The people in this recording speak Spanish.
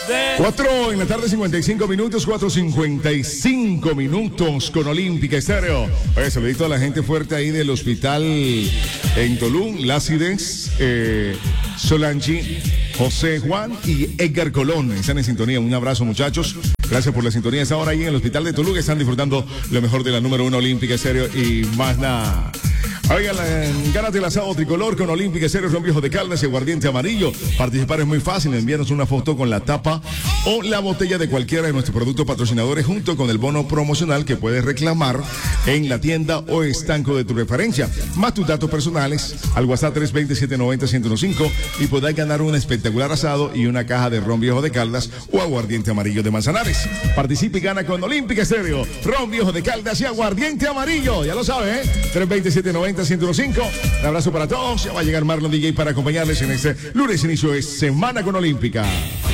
4 en la tarde, 55 minutos, 4:55 con Olímpica Estéreo. Oye, saludito a la gente fuerte ahí del hospital en Tulum, Lácides, Solange, José Juan y Edgar Colón. Están en sintonía. Un abrazo, muchachos. Gracias por la sintonía. Esta hora ahí en el hospital de Tulum están disfrutando lo mejor de la número 1 Olímpica Estéreo y más nada. Oigan, gánate el asado tricolor con Olímpica Estéreo, Ron Viejo de Caldas y Aguardiente Amarillo. Participar es muy fácil, envíanos una foto con la tapa o la botella de cualquiera de nuestros productos patrocinadores junto con el bono promocional que puedes reclamar en la tienda o estanco de tu referencia, más tus datos personales al WhatsApp 320-790-1015 y podrás ganar un espectacular asado y una caja de Ron Viejo de Caldas o Aguardiente Amarillo de Manzanares. Participa y gana con Olímpica Estéreo, Ron Viejo de Caldas y Aguardiente Amarillo. Ya lo sabes, 320-790-1015. Un abrazo para todos. Ya va a llegar Marlon DJ para acompañarles en este lunes inicio de Semana con Olímpica.